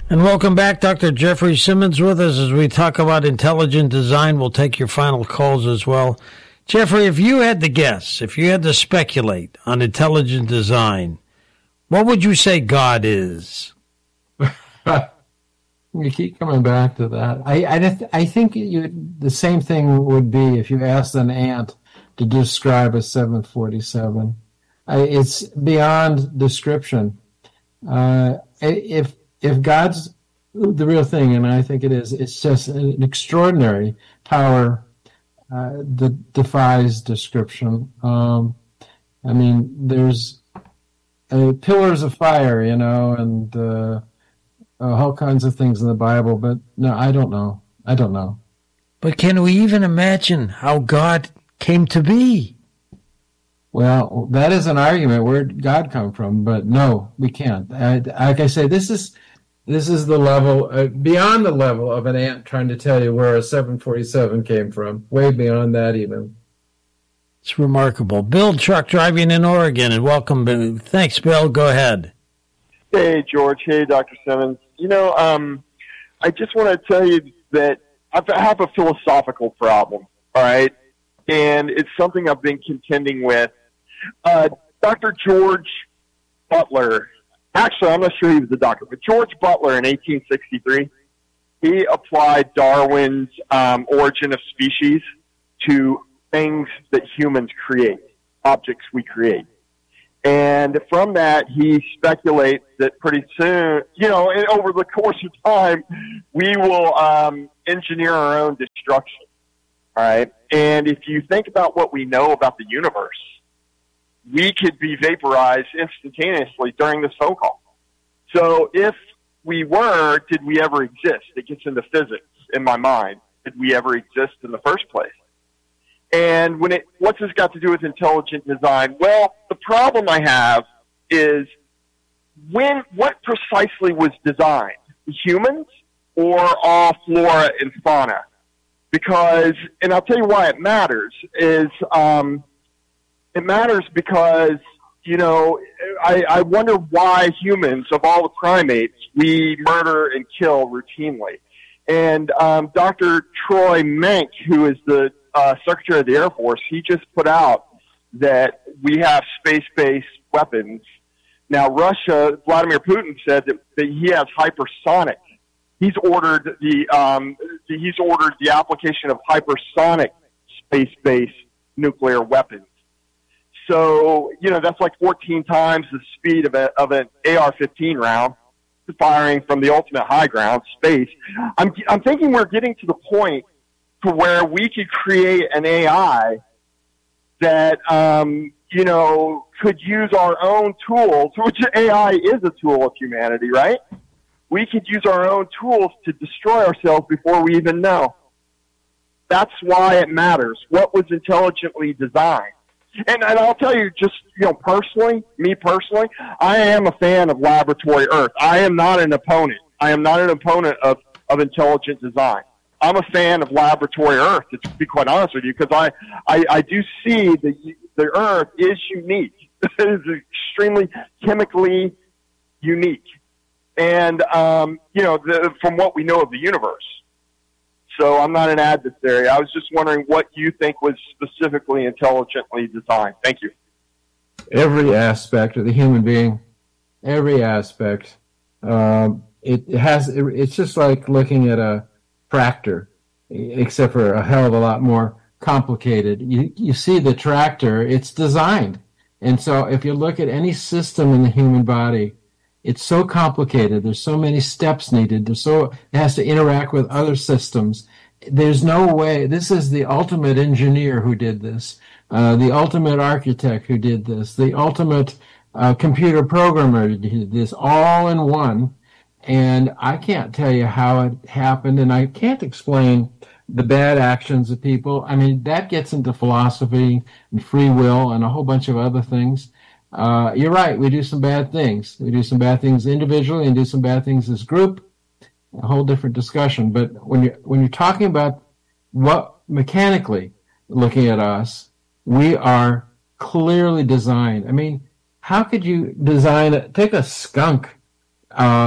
And welcome back, Dr. Jeffrey Simmons with us as we talk about intelligent design. We'll take your final calls as well. Jeffrey, if you had to guess, if you had to speculate on intelligent design, what would you say God is? We keep coming back to that. I think the same thing would be if you asked an ant to describe a 747. It's beyond description. If God's the real thing, and I think it is, it's just an extraordinary power that defies description. I mean, there's pillars of fire, and all kinds of things in the Bible, but no, I don't know. But can we even imagine how God came to be? Well, that is an argument. Where did God come from? But no, we can't. Like I say, this is the level, beyond the level of an ant trying to tell you where a 747 came from. Way beyond that even. It's remarkable. Bill, truck driving in Oregon, and welcome. Thanks, Bill. Go ahead. Hey, George. Hey, Dr. Simmons. I just want to tell you that I have a philosophical problem, all right? And it's something I've been contending with. Dr. George Butler, actually, I'm not sure he was a doctor, but George Butler in 1863, he applied Darwin's origin of species to things that humans create, objects we create. And from that, he speculates that pretty soon, over the course of time, we will engineer our own destruction. All right? And if you think about what we know about the universe, we could be vaporized instantaneously during this phone call. So if we were, did we ever exist? It gets into physics in my mind. Did we ever exist in the first place? And what's this got to do with intelligent design? Well, the problem I have is what precisely was designed? Humans or all flora and fauna? Because, and I'll tell you why it matters, is it matters because, I wonder why humans, of all the primates, we murder and kill routinely. And Dr. Troy Menck, who is the Secretary of the Air Force, he just put out that we have space-based weapons. Now, Russia, Vladimir Putin said that he has hypersonic. He's ordered the application of hypersonic space-based nuclear weapons. So, that's like 14 times the speed of an AR-15 round, firing from the ultimate high ground, space. I'm thinking we're getting to the point to where we could create an AI that, could use our own tools, which AI is a tool of humanity, right? We could use our own tools to destroy ourselves before we even know. That's why it matters. What was intelligently designed? And I'll tell you, just, me personally, I am a fan of Laboratory Earth. I am not an opponent. I am not an opponent of intelligent design. I'm a fan of Laboratory Earth, to be quite honest with you, because I do see the Earth is unique. It is extremely chemically unique. And, from what we know of the universe. So I'm not an adversary. I was just wondering what you think was specifically intelligently designed. Thank you. Every aspect of the human being, every aspect, it's just like looking at a tractor, except for a hell of a lot more complicated. You see the tractor, it's designed. And so if you look at any system in the human body, it's so complicated. There's so many steps needed. It has to interact with other systems. There's no way. This is the ultimate engineer who did this, the ultimate architect who did this, the ultimate computer programmer who did this, all in one. And I can't tell you how it happened, and I can't explain the bad actions of people. I mean, that gets into philosophy and free will and a whole bunch of other things. You're right. We do some bad things. We do some bad things individually and do some bad things as a group. A whole different discussion. But when you're talking about what mechanically looking at us, we are clearly designed. I mean, how could you take a skunk,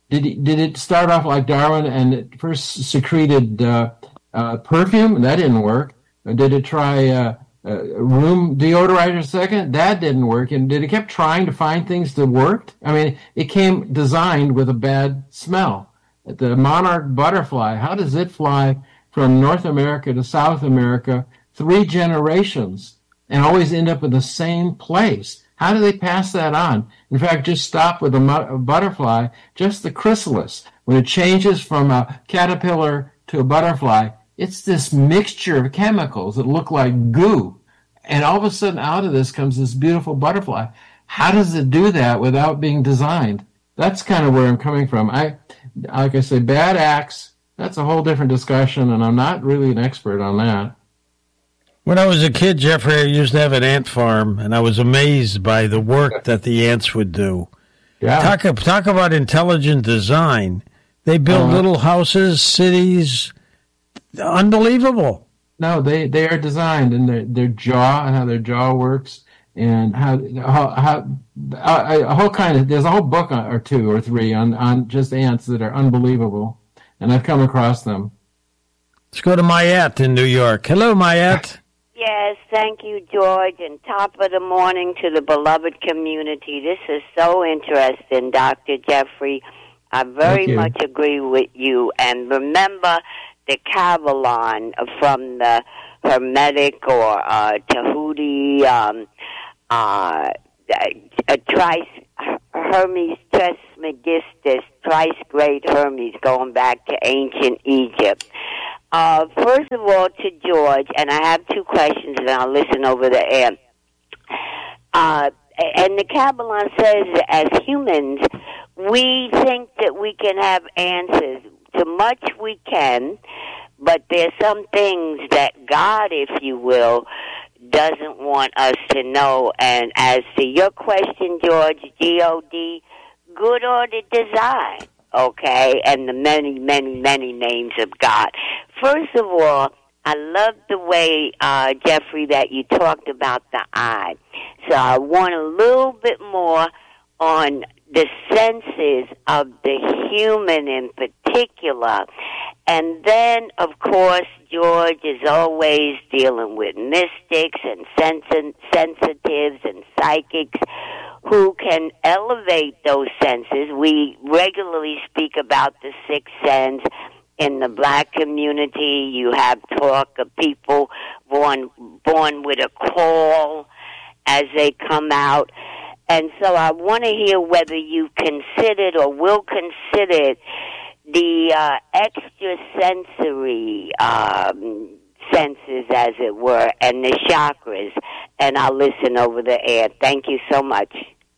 Did it start off like Darwin and it first secreted perfume? That didn't work. Or did it try room deodorizer second? That didn't work. And did it keep trying to find things that worked? I mean, it came designed with a bad smell. The monarch butterfly, how does it fly from North America to South America 3 generations and always end up in the same place? How do they pass that on? In fact, just stop with a butterfly, just the chrysalis. When it changes from a caterpillar to a butterfly, it's this mixture of chemicals that look like goo. And all of a sudden out of this comes this beautiful butterfly. How does it do that without being designed? That's kind of where I'm coming from. Like I say, bad acts, that's a whole different discussion, and I'm not really an expert on that. When I was a kid, Jeffrey, I used to have an ant farm, and I was amazed by the work that the ants would do. Yeah. Talk about intelligent design. They build little houses, cities. Unbelievable. No, they are designed, and their jaw and how their jaw works, and how a whole kind of, there's a whole book or 2 or 3 on just ants that are unbelievable, and I've come across them. Let's go to Mayette in New York. Hello, Mayette. Yes, thank you, George, and top of the morning to the beloved community. This is so interesting, Dr. Jeffrey. I very much agree with you. And remember the Kabbalah from the Hermetic or Tahuti, Hermes Trismegistus, thrice great Hermes, going back to ancient Egypt. First of all, to George, and I have 2 questions, and I'll listen over the air. And the Kabbalah says that as humans, we think that we can have answers to much we can, but there's some things that God, if you will, doesn't want us to know. And as to your question, George, G-O-D, good order design. Okay, and the many, many, many names of God. First of all, I love the way, Jeffrey, that you talked about the eye. So I want a little bit more on the senses of the human in particular. And then, of course, George is always dealing with mystics and sensitives and psychics who can elevate those senses. We regularly speak about the sixth sense. In the black community, you have talk of people born with a call as they come out. And so I want to hear whether you considered or will consider the extrasensory senses, as it were, and the chakras. And I'll listen over the air. Thank you so much.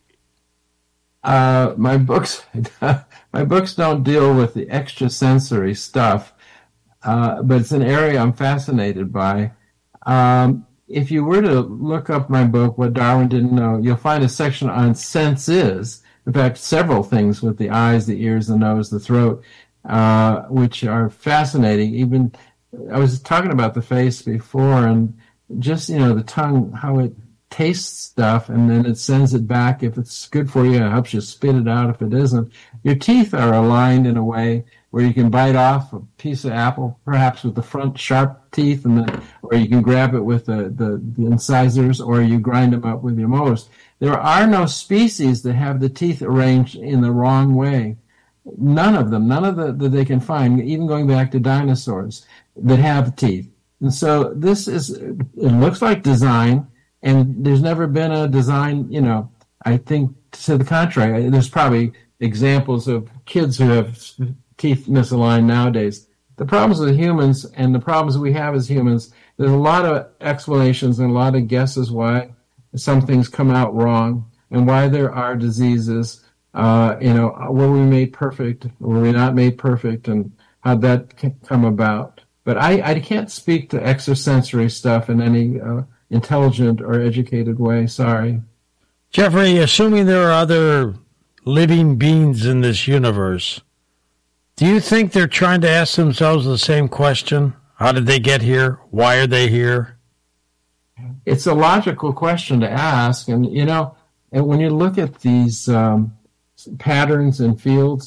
My books don't deal with the extrasensory stuff, but it's an area I'm fascinated by. If you were to look up my book, What Darwin Didn't Know, you'll find a section on senses. In fact, several things with the eyes, the ears, the nose, the throat, which are fascinating. Even I was talking about the face before, and just, the tongue, how it tastes stuff, and then it sends it back if it's good for you. It helps you spit it out if it isn't. Your teeth are aligned in a way where you can bite off a piece of apple, perhaps with the front sharp teeth, or you can grab it with the incisors, or you grind them up with your molars. There are no species that have the teeth arranged in the wrong way. None of them, that they can find, even going back to dinosaurs, that have teeth. And so it looks like design, and there's never been a design, I think to the contrary. There's probably examples of kids who have teeth misaligned nowadays. The problems with humans and the problems we have as humans, there's a lot of explanations and a lot of guesses why some things come out wrong and why there are diseases. Were we made perfect? Were we not made perfect? And how'd that come about? But I can't speak to extrasensory stuff in any intelligent or educated way. Sorry. Jeffrey, assuming there are other living beings in this universe, do you think they're trying to ask themselves the same question? How did they get here? Why are they here? It's a logical question to ask. And, and when you look at these patterns in fields,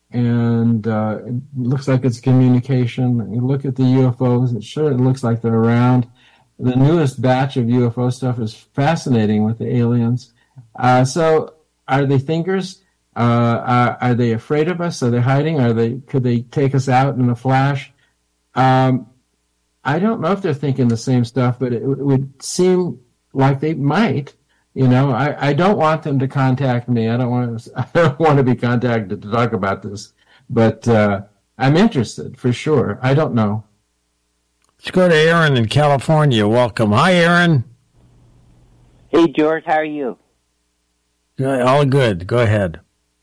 and it looks like it's communication. You look at the UFOs, it looks like they're around. The newest batch of UFO stuff is fascinating with the aliens. So are they thinkers? Are they afraid of us? Are they hiding? Could they take us out in a flash? I don't know if they're thinking the same stuff, but it would seem like they might. I don't want them to contact me. I don't want to be contacted to talk about this, but I'm interested for sure. I don't know. Let's go to Aaron in California. Welcome. Hi, Aaron. Hey, George. How are you? All good. Go ahead.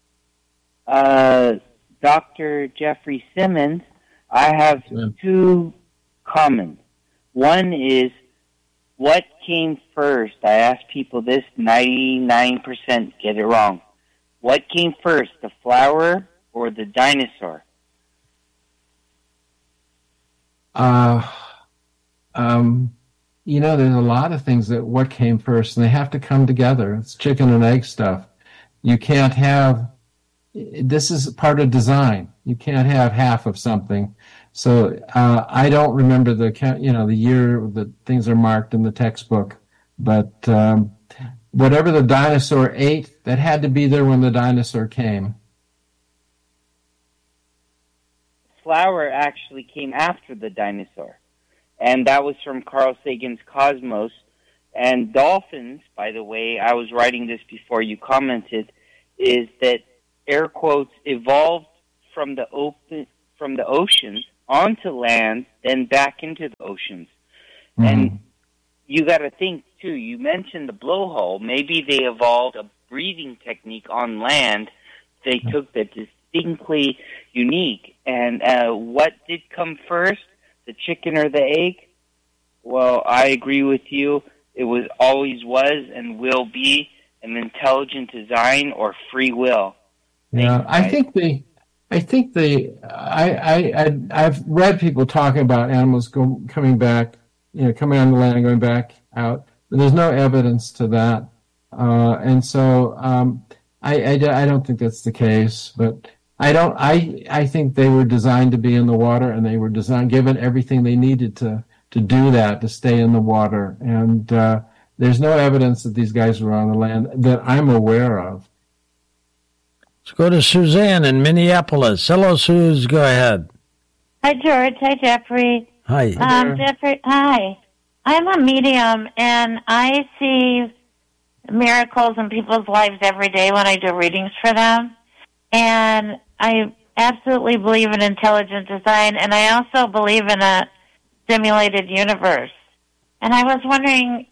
Dr. Jeffrey Simmons, I have two comments. One is, what came first? I ask people this, 99% get it wrong. What came first, the flower or the dinosaur? There's a lot of things that what came first, and they have to come together. It's chicken and egg stuff. You can't have, this is part of design. You can't have half of something. So I don't remember the year that things are marked in the textbook, but whatever the dinosaur ate, that had to be there when the dinosaur came. Flower actually came after the dinosaur, and that was from Carl Sagan's Cosmos. And dolphins, by the way, I was writing this before you commented, is that air quotes evolved from the oceans onto land, then back into the oceans. Mm-hmm. And you got to think, too, you mentioned the blowhole. Maybe they evolved a breathing technique on land. They took that distinctly unique. And what did come first, the chicken or the egg? Well, I agree with you. It always was and will be an intelligent design or free will. Yeah, I've read people talking about animals coming back, coming on the land and going back out, but there's no evidence to that. And so I don't think that's the case, but I think they were designed to be in the water, and they were given everything they needed to do that, to stay in the water. And there's no evidence that these guys were on the land that I'm aware of. Let's go to Suzanne in Minneapolis. Hello, Suze. Go ahead. Hi, George. Hi, Jeffrey. Hi. Jeffrey, hi. I'm a medium, and I see miracles in people's lives every day when I do readings for them. And I absolutely believe in intelligent design, and I also believe in a simulated universe. And I was wondering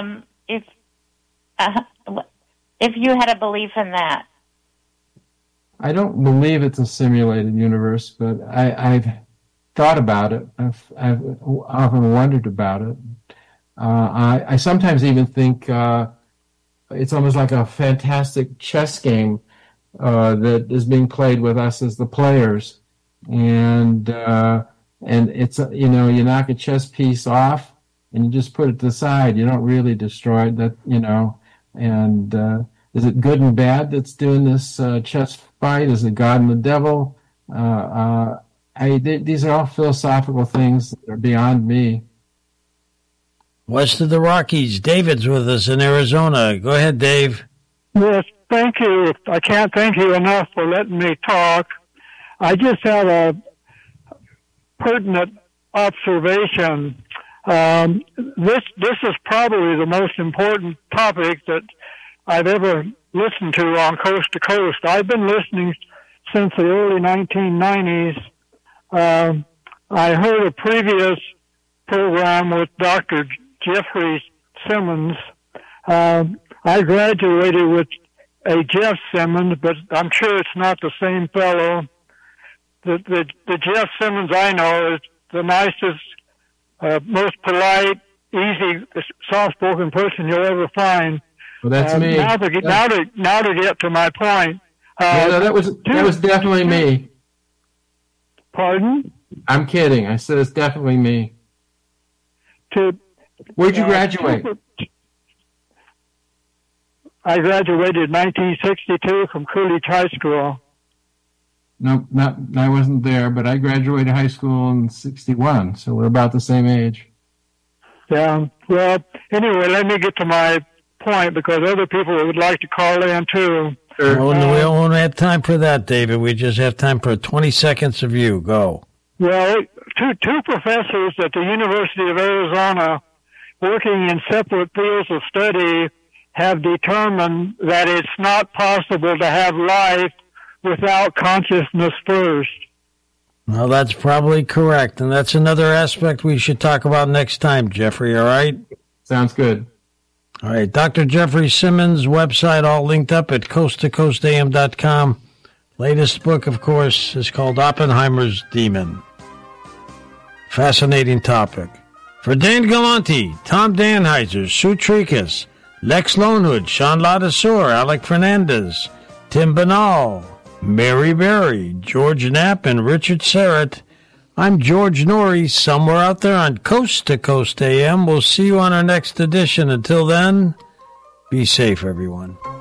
if you had a belief in that. I don't believe it's a simulated universe, but I've thought about it. I've often wondered about it. I sometimes even think it's almost like a fantastic chess game that is being played with us as the players, and it's you knock a chess piece off and you just put it to the side. You don't really destroy it. And is it good and bad that's doing this chess fight? Is it God and the devil? These are all philosophical things that are beyond me. West of the Rockies, David's with us in Arizona. Go ahead, Dave. Yes, thank you. I can't thank you enough for letting me talk. I just have a pertinent observation. This is probably the most important topic that I've ever listened to on Coast to Coast. I've been listening since the early 1990s. I heard a previous program with Dr. Jeffrey Simmons. I graduated with a Jeff Simmons, but I'm sure it's not the same fellow. The Jeff Simmons I know is the nicest, most polite, easy, soft-spoken person you'll ever find. Well, that's me. Now to get to my point. That was definitely me. Pardon? I'm kidding. I said it's definitely me. Where'd you graduate? I graduated in 1962 from Coolidge High School. Nope, I wasn't there, but I graduated high school in 61, so we're about the same age. Yeah. Well, anyway, let me get to my point because other people would like to call in too. Sure. We don't have time for that, David. We just have time for 20 seconds of you. Go. Well, two professors at the University of Arizona working in separate fields of study have determined that it's not possible to have life without consciousness first. Well, that's probably correct, and that's another aspect we should talk about next time, Jeffrey, all right? Sounds good. All right, Dr. Jeffrey Simmons' website all linked up at coasttocoastam.com. Latest book, of course, is called Oppenheimer's Demon. Fascinating topic. For Dan Galante, Tom Danheiser, Sue Trikas, Lex Lonehood, Sean Ladasur, Alec Fernandez, Tim Banal, Mary Berry, George Knapp, and Richard Serrett, I'm George Norrie, somewhere out there on Coast to Coast AM. We'll see you on our next edition. Until then, be safe, everyone.